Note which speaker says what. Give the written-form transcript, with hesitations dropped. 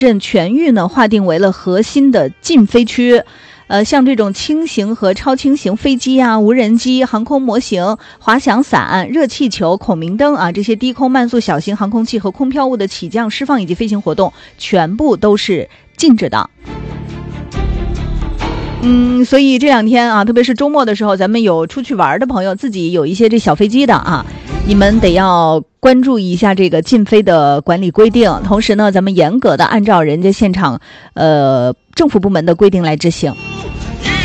Speaker 1: 镇全域呢划定为了核心的禁飞区。像这种轻型和超轻型飞机啊、无人机、航空模型、滑翔伞、热气球、孔明灯啊，这些低空慢速小型航空器和空飘物的起降、释放以及飞行活动，全部都是禁止的。所以这两天啊，特别是周末的时候，咱们有出去玩的朋友，自己有一些这小飞机的啊，你们得要关注一下这个禁飞的管理规定，同时呢，咱们严格的按照人家现场政府部门的规定来执行。